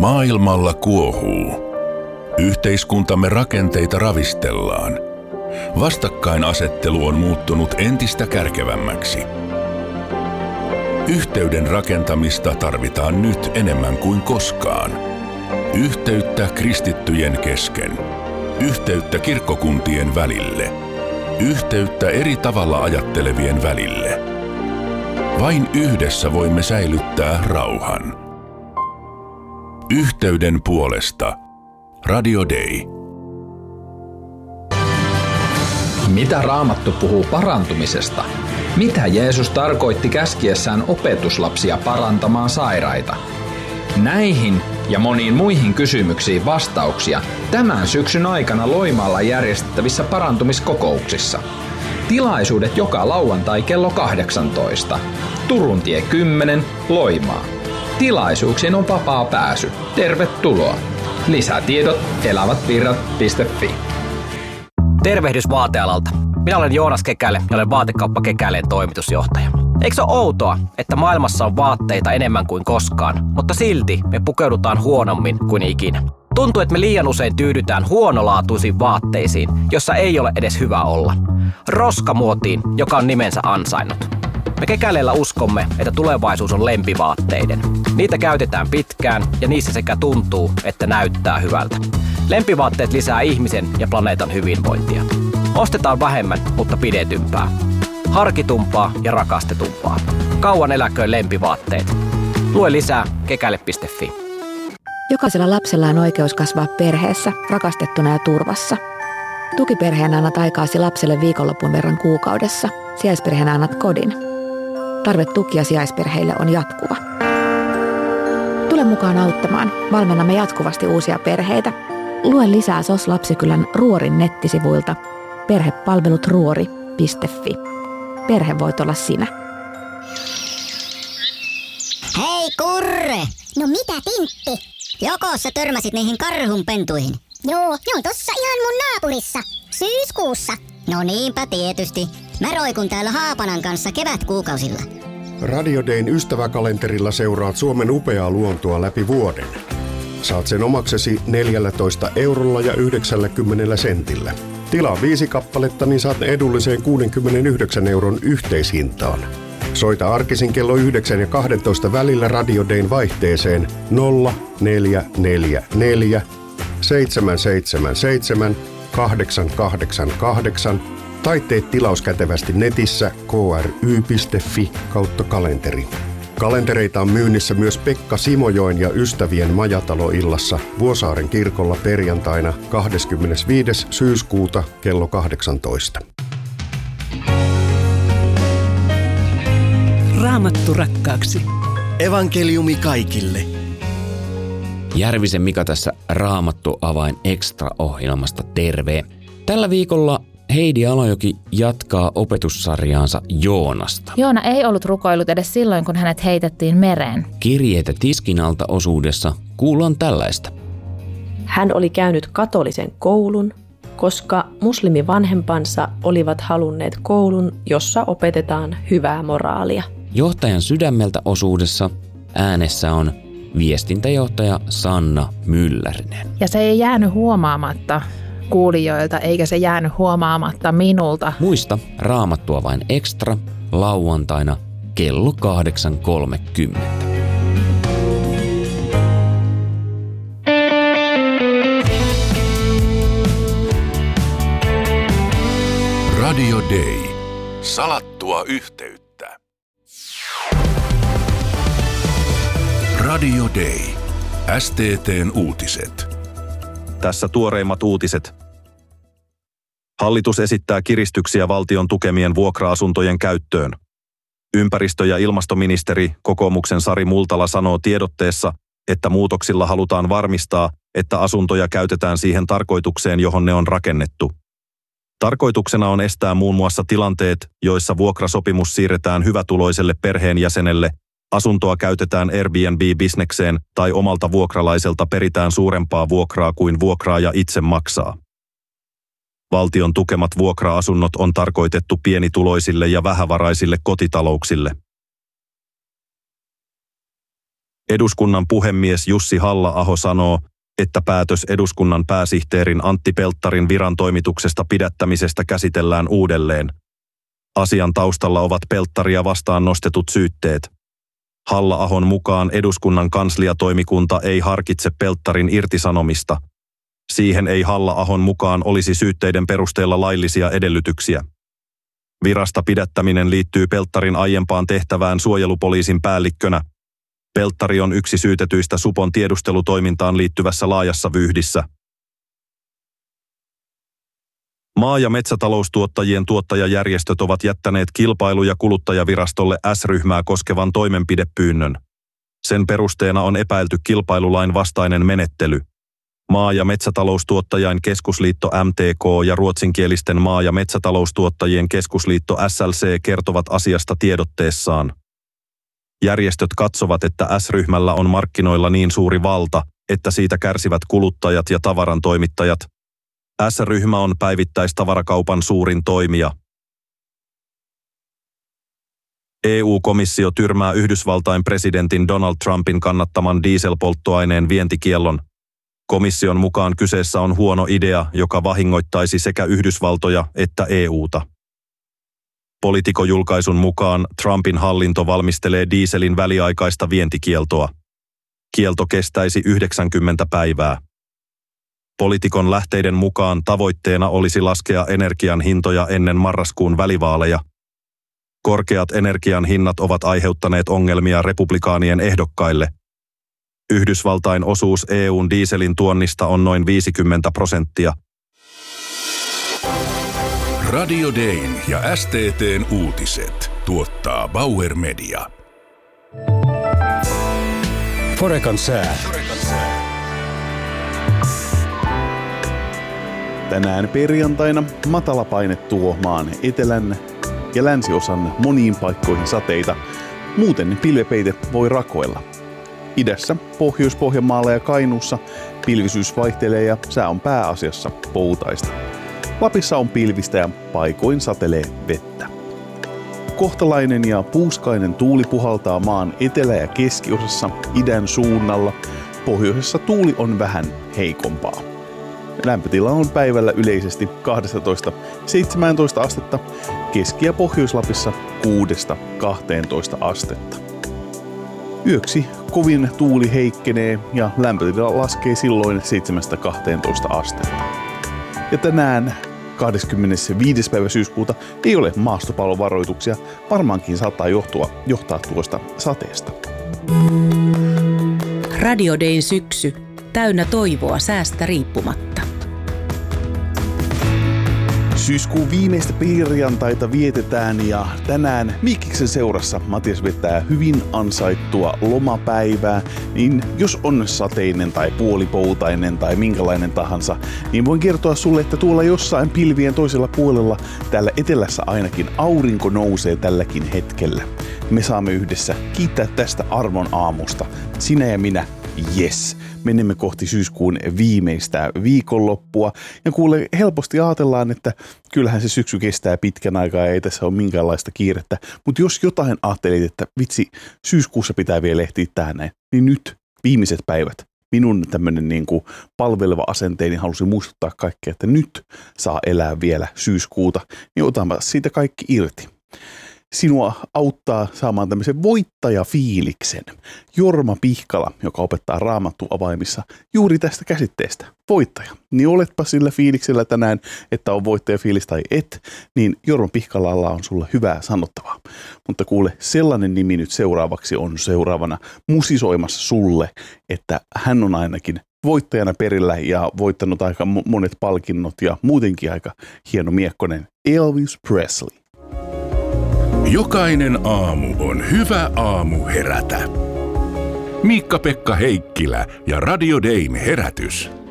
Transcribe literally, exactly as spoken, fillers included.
Maailmalla kuohuu. Yhteiskuntamme rakenteita ravistellaan. Vastakkainasettelu on muuttunut entistä kärkevämmäksi. Yhteyden rakentamista tarvitaan nyt enemmän kuin koskaan. Yhteyttä kristittyjen kesken. Yhteyttä kirkkokuntien välille. Yhteyttä eri tavalla ajattelevien välille. Vain yhdessä voimme säilyttää rauhan. Yhteyden puolesta. Radio Day. Mitä Raamattu puhuu parantumisesta? Mitä Jeesus tarkoitti käskiessään opetuslapsia parantamaan sairaita? Näihin ja moniin muihin kysymyksiin vastauksia tämän syksyn aikana Loimaalla järjestettävissä parantumiskokouksissa. Tilaisuudet joka lauantai kello kahdeksantoista. Turun tie kymmenen, Loimaa. Tilaisuuksiin on vapaa pääsy. Tervetuloa. Lisätiedot elävätvirrat piste fi. Tervehdys vaatealalta. Minä olen Joonas Kekäle ja olen Vaatekauppa Kekäleen toimitusjohtaja. Eikö se ole outoa, että maailmassa on vaatteita enemmän kuin koskaan, mutta silti me pukeudutaan huonommin kuin ikinä? Tuntuu, että me liian usein tyydytään huonolaatuisiin vaatteisiin, jossa ei ole edes hyvä olla. Roskamuotiin, joka on nimensä ansainnut. Me Kekäleellä uskomme, että tulevaisuus on lempivaatteiden. Niitä käytetään pitkään ja niissä sekä tuntuu, että näyttää hyvältä. Lempivaatteet lisää ihmisen ja planeetan hyvinvointia. Ostetaan vähemmän, mutta pidetympää. Harkitumpaa ja rakastetumpaa. Kauan eläköön lempivaatteet. Lue lisää kekäle piste fi. Jokaisella lapsella on oikeus kasvaa perheessä, rakastettuna ja turvassa. Tukiperheenä annat aikaasi lapselle viikonlopun verran kuukaudessa. Sijaisperheenä annat kodin. Tarve tukia sijaisperheille on jatkuva. Tule mukaan auttamaan. Valmennamme jatkuvasti uusia perheitä. Lue lisää S O S Lapsikylän Ruorin nettisivuilta perhepalvelut ruori piste fi. Perhe voit olla sinä. Hei Kurre! No mitä Tintti? Joko sä törmäsit niihin karhunpentuihin? Joo, ne on tossa ihan mun naapurissa. Syyskuussa. No niinpä tietysti. Mä roikun täällä Haapanan kanssa kevätkuukausilla. Radio Dayn ystäväkalenterilla seuraat Suomen upeaa luontoa läpi vuoden. Saat sen omaksesi neljällätoista eurolla ja yhdeksänkymmentä sentillä. Tilaa viisi kappaletta, niin saat edulliseen kuudenkymmenenyhdeksän euron yhteishintaan. Soita arkisin kello yhdeksän ja kaksitoista välillä Radio Dayn vaihteeseen nolla neljä neljä neljä seitsemän seitsemän seitsemän kahdeksan kahdeksan kahdeksan tai tee tilaus kätevästi netissä k r y piste f i kautta kalenteri. Kalentereita on myynnissä myös Pekka Simojoen ja ystävien majataloillassa Vuosaaren kirkolla perjantaina kahdeskymmenesviides syyskuuta kello kahdeksantoista. Raamattu rakkaaksi. Evankeliumi kaikille. Järvisen Mika tässä Raamattu avain Extra-ohjelmasta terve. Tällä viikolla Heidi Alajoki jatkaa opetussarjaansa Joonasta. Joona ei ollut rukoillut edes silloin, kun hänet heitettiin mereen. Kirjeitä tiskin alta -osuudessa kuullaan tällaista. Hän oli käynyt katolisen koulun, koska muslimivanhempansa olivat halunneet koulun, jossa opetetaan hyvää moraalia. Johtajan sydämeltä -osuudessa äänessä on viestintäjohtaja Sanna Myllärinen. Ja se ei jäänyt huomaamatta kuulijoilta, eikä se jäänyt huomaamatta minulta. Muista Raamattua vain Extra lauantaina kello kahdeksan kolmekymmentä. Radio Day. Salattua yhteyttä. Radio Day. S T T:n uutiset. Tässä tuoreimmat uutiset. Hallitus esittää kiristyksiä valtion tukemien vuokra-asuntojen käyttöön. Ympäristö- ja ilmastoministeri kokoomuksen Sari Multala sanoo tiedotteessa, että muutoksilla halutaan varmistaa, että asuntoja käytetään siihen tarkoitukseen, johon ne on rakennettu. Tarkoituksena on estää muun muassa tilanteet, joissa vuokrasopimus siirretään hyvätuloiselle perheenjäsenelle, asuntoa käytetään Airbnb-bisnekseen tai omalta vuokralaiselta peritään suurempaa vuokraa kuin vuokraaja itse maksaa. Valtion tukemat vuokra-asunnot on tarkoitettu pienituloisille ja vähävaraisille kotitalouksille. Eduskunnan puhemies Jussi Halla-aho sanoo, että päätös eduskunnan pääsihteerin Antti Pelttarin virantoimituksesta pidättämisestä käsitellään uudelleen. Asian taustalla ovat Pelttaria vastaan nostetut syytteet. Halla-ahon mukaan eduskunnan kansliatoimikunta ei harkitse Pelttarin irtisanomista. Siihen ei Halla-ahon mukaan olisi syytteiden perusteella laillisia edellytyksiä. Virasta pidättäminen liittyy Pelttarin aiempaan tehtävään suojelupoliisin päällikkönä. Pelttari on yksi syytetyistä Supon tiedustelutoimintaan liittyvässä laajassa vyyhdissä. Maa- ja metsätaloustuottajien tuottajajärjestöt ovat jättäneet Kilpailu- ja kuluttajavirastolle S-ryhmää koskevan toimenpidepyynnön. Sen perusteena on epäilty kilpailulain vastainen menettely. Maa- ja metsätaloustuottajain keskusliitto M T K ja ruotsinkielisten maa- ja metsätaloustuottajien keskusliitto S L C kertovat asiasta tiedotteessaan. Järjestöt katsovat, että S-ryhmällä on markkinoilla niin suuri valta, että siitä kärsivät kuluttajat ja tavarantoimittajat. S-ryhmä on päivittäistavarakaupan suurin toimija. E U-komissio tyrmää Yhdysvaltain presidentin Donald Trumpin kannattaman dieselpolttoaineen vientikiellon. Komission mukaan kyseessä on huono idea, joka vahingoittaisi sekä Yhdysvaltoja että E U:ta. Politico-julkaisun mukaan Trumpin hallinto valmistelee dieselin väliaikaista vientikieltoa. Kielto kestäisi yhdeksänkymmentä päivää. Politikon lähteiden mukaan tavoitteena olisi laskea energian hintoja ennen marraskuun välivaaleja. Korkeat energian hinnat ovat aiheuttaneet ongelmia republikaanien ehdokkaille. Yhdysvaltain osuus E U:n dieselin tuonnista on noin viisikymmentä prosenttia. Radio Dayn ja S T T:n uutiset tuottaa Bauer Media. Forekan sää. Tänään perjantaina matalapaine tuo maan etelän ja länsiosan moniin paikkoihin sateita. Muuten pilvepeite voi rakoilla. Idässä, Pohjois-Pohjanmaalla ja Kainuussa pilvisyys vaihtelee ja sää on pääasiassa poutaista. Lapissa on pilvistä ja paikoin satelee vettä. Kohtalainen ja puuskainen tuuli puhaltaa maan etelä- ja keskiosassa idän suunnalla. Pohjoisessa tuuli on vähän heikompaa. Lämpötila on päivällä yleisesti kaksitoista seitsemäntoista astetta, Keski- ja Pohjois-Lapissa kuudesta kahteentoista astetta. Yöksi kovin tuuli heikkenee ja lämpötila laskee silloin seitsemästä kahteentoista astetta. Ja tänään kahdeskymmenesviides päivä syyskuuta ei ole maastopallovaroituksia, varmaankin saattaa johtua, johtaa tuosta sateesta. Radio Dayn syksy, täynnä toivoa säästä riippumatta. Syyskuun viimeistä perjantaita vietetään ja tänään Mikkiksen seurassa Matias vetää hyvin ansaittua lomapäivää, niin jos on sateinen tai puolipoutainen tai minkälainen tahansa, niin voin kertoa sulle, että tuolla jossain pilvien toisella puolella, täällä etelässä ainakin, aurinko nousee tälläkin hetkellä. Me saamme yhdessä kiittää tästä armon aamusta, sinä ja minä. Yes, menemme kohti syyskuun viimeistä viikonloppua. Ja kuule, helposti ajatellaan, että kyllähän se syksy kestää pitkän aikaa ja ei tässä ole minkäänlaista kiirettä. Mutta jos jotain ajattelit, että vitsi, syyskuussa pitää vielä ehtiä tähän näin, niin nyt viimeiset päivät. Minun tämmöinen niin kuin palveleva asenteeni halusi muistuttaa kaikkea, että nyt saa elää vielä syyskuuta, niin otanpa siitä kaikki irti. Sinua auttaa saamaan tämmöisen voittajafiiliksen. Jorma Pihkala, joka opettaa Raamattu-avaimissa juuri tästä käsitteestä, voittaja. Niin oletpa sillä fiiliksellä tänään, että on voittajafiilis tai et, niin Jorma Pihkalalla on sulla hyvää sanottavaa. Mutta kuule, sellainen nimi nyt seuraavaksi on seuraavana musisoimassa sulle, että hän on ainakin voittajana perillä ja voittanut aika monet palkinnot ja muutenkin aika hieno miekkonen Elvis Presley. Jokainen aamu on hyvä aamu herätä. Miikka-Pekka Heikkilä ja Radio Dayn herätys.